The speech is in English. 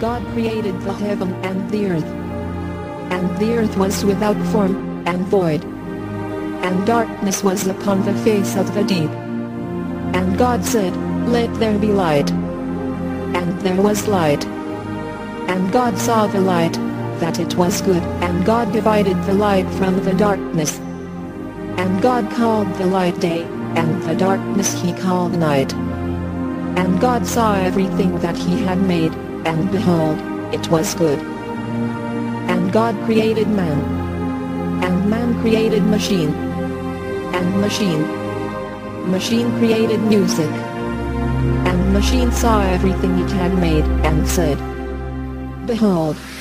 God created the heaven and the earth. And the earth was without form, and void. And darkness was upon the face of the deep. And God said, "Let there be light." And there was light. And God saw the light, that it was good, and God divided the light from the darkness. And God called the light day, and the darkness he called night. And God saw everything that he had made, and behold, it was good. And God created man. And man created machine. And machine created music. And machine saw everything it had made, and said, "Behold,